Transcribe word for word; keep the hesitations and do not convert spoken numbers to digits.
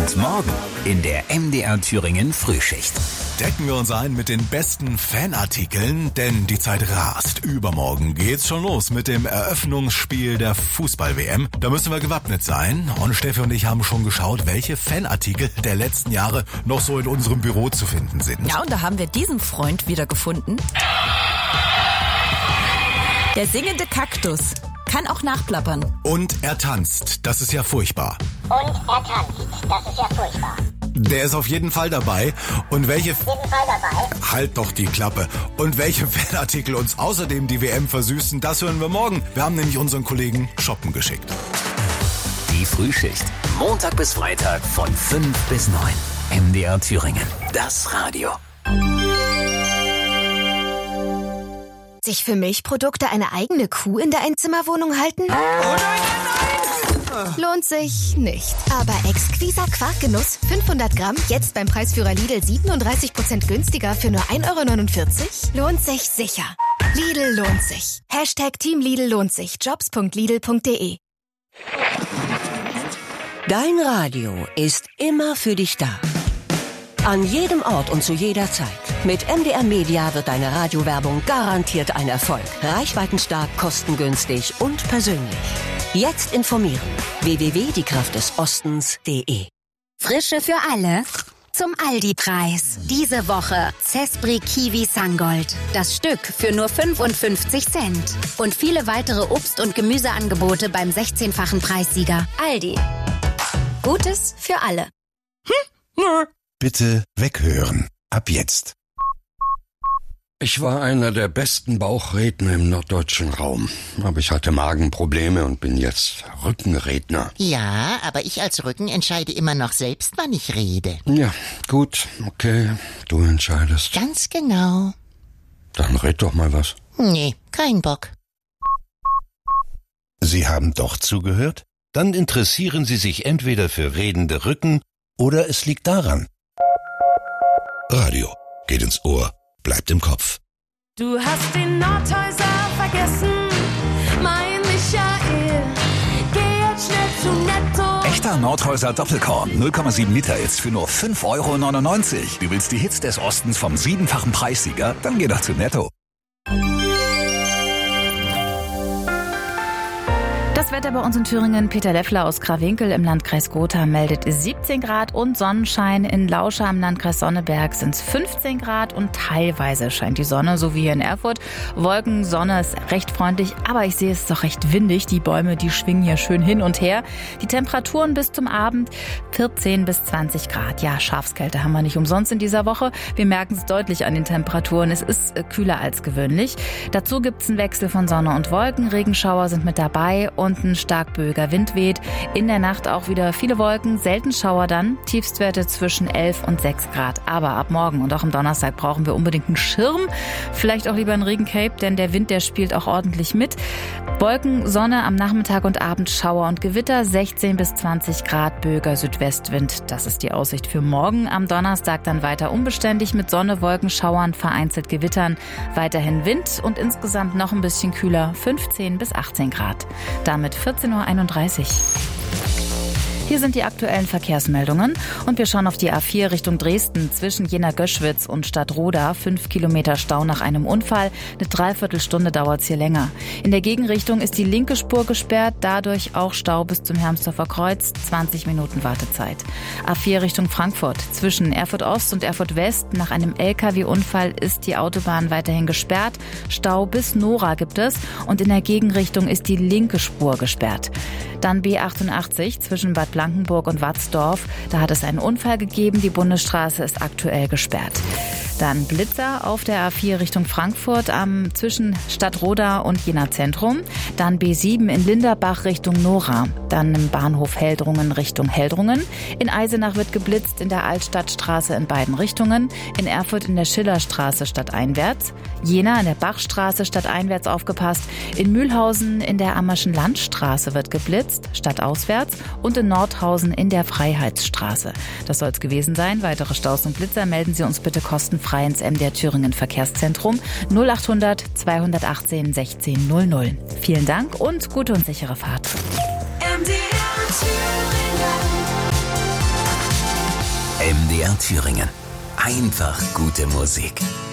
Und morgen in der M D R Thüringen Frühschicht. Decken wir uns ein mit den besten Fanartikeln, denn die Zeit rast. Übermorgen geht's schon los mit dem Eröffnungsspiel der Fußball-W M. Da müssen wir gewappnet sein. Und Steffi und ich haben schon geschaut, welche Fanartikel der letzten Jahre noch so in unserem Büro zu finden sind. Ja, und da haben wir diesen Freund wieder gefunden. Der singende Kaktus kann auch nachplappern. Und er tanzt. Das ist ja furchtbar. Und er tanzt. Das ist ja furchtbar. Der ist auf jeden Fall dabei. Und welche... Auf jeden Fall dabei. Halt doch die Klappe. Und welche Fanartikel uns außerdem die W M versüßen, das hören wir morgen. Wir haben nämlich unseren Kollegen shoppen geschickt. Die Frühschicht. Montag bis Freitag von fünf bis neun. M D R Thüringen. Das Radio. Sich für Milchprodukte eine eigene Kuh in der Einzimmerwohnung halten? Oh nein, nein, nein! Lohnt sich nicht. Aber Exquisa Quarkgenuss fünfhundert Gramm, jetzt beim Preisführer Lidl siebenunddreißig Prozent günstiger für nur ein Euro neunundvierzig? Lohnt sich sicher. Lidl lohnt sich. Hashtag Team Lidl lohnt sich. Jobs punkt lidl punkt de. Dein Radio ist immer für dich da. An jedem Ort und zu jeder Zeit. Mit M D R Media wird deine Radiowerbung garantiert ein Erfolg. Reichweitenstark, kostengünstig und persönlich. Jetzt informieren. w w w punkt die kraft des ostens punkt de. Frische für alle. Zum Aldi-Preis. Diese Woche Cespri Kiwi Sangold. Das Stück für nur fünfundfünfzig Cent. Und viele weitere Obst- und Gemüseangebote beim sechzehnfachen Preissieger. Aldi. Gutes für alle. Hm? Nö. Bitte weghören. Ab jetzt. Ich war einer der besten Bauchredner im norddeutschen Raum. Aber ich hatte Magenprobleme und bin jetzt Rückenredner. Ja, aber ich als Rücken entscheide immer noch selbst, wann ich rede. Ja, gut, okay, du entscheidest. Ganz genau. Dann red doch mal was. Nee, kein Bock. Sie haben doch zugehört? Dann interessieren Sie sich entweder für redende Rücken oder es liegt daran. Radio geht ins Ohr, bleibt im Kopf. Du hast den Nordhäuser vergessen, mein Michael. Geh jetzt schnell zu Netto. Echter Nordhäuser Doppelkorn, null Komma sieben Liter jetzt für nur fünf Euro neunundneunzig. Du willst die Hits des Ostens vom siebenfachen Preissieger? Dann geh doch zu Netto. Das Wetter bei uns in Thüringen. Peter Leffler aus Krawinkel im Landkreis Gotha meldet siebzehn Grad und Sonnenschein. In Lauscha im Landkreis Sonneberg sind es fünfzehn Grad und teilweise scheint die Sonne, so wie hier in Erfurt. Wolken, Sonne ist recht freundlich, aber ich sehe es ist doch recht windig. Die Bäume, die schwingen hier schön hin und her. Die Temperaturen bis zum Abend vierzehn bis zwanzig Grad. Ja, Schafskälte haben wir nicht umsonst in dieser Woche. Wir merken es deutlich an den Temperaturen. Es ist kühler als gewöhnlich. Dazu gibt es einen Wechsel von Sonne und Wolken. Regenschauer sind mit dabei und ein stark böiger Wind weht. In der Nacht auch wieder viele Wolken, selten Schauer dann. Tiefstwerte zwischen elf und sechs Grad. Aber ab morgen und auch am Donnerstag brauchen wir unbedingt einen Schirm. Vielleicht auch lieber ein Regencape, denn der Wind, der spielt auch ordentlich mit. Wolken, Sonne am Nachmittag und Abend, Schauer und Gewitter, sechzehn bis zwanzig Grad, böiger Südwestwind. Das ist die Aussicht für morgen. Am Donnerstag dann weiter unbeständig mit Sonne, Wolken, Schauern, vereinzelt Gewittern. Weiterhin Wind und insgesamt noch ein bisschen kühler, fünfzehn bis achtzehn Grad. Damit vierzehn Uhr einunddreißig. Hier sind die aktuellen Verkehrsmeldungen und wir schauen auf die A vier Richtung Dresden zwischen Jena-Göschwitz und Stadtroda. Fünf Kilometer Stau nach einem Unfall. Eine Dreiviertelstunde dauert es hier länger. In der Gegenrichtung ist die linke Spur gesperrt, dadurch auch Stau bis zum Hermsdorfer Kreuz. zwanzig Minuten Wartezeit. A vier Richtung Frankfurt zwischen Erfurt Ost und Erfurt West. Nach einem L K W-Unfall ist die Autobahn weiterhin gesperrt. Stau bis Nora gibt es und in der Gegenrichtung ist die linke Spur gesperrt. Dann B achtundachtzig zwischen Bad Blankenburg und Watzdorf. Da hat es einen Unfall gegeben. Die Bundesstraße ist aktuell gesperrt. Dann Blitzer auf der A vier Richtung Frankfurt am zwischen Stadtroda und Jena Zentrum. Dann B sieben in Linderbach Richtung Nora. Dann im Bahnhof Heldrungen Richtung Heldrungen. In Eisenach wird geblitzt in der Altstadtstraße in beiden Richtungen. In Erfurt in der Schillerstraße stadteinwärts. Jena in der Bachstraße stadteinwärts aufgepasst. In Mühlhausen in der Ammerschen Landstraße wird geblitzt, stadtauswärts. Und in Nordhausen in der Freiheitsstraße. Das soll es gewesen sein. Weitere Staus und Blitzer melden Sie uns bitte kostenfrei ins M D R Thüringen Verkehrszentrum null achthundert zweihundertachtzehn sechzehn null null. Vielen Dank und gute und sichere Fahrt. M D R Thüringen. M D R Thüringen. Einfach gute Musik.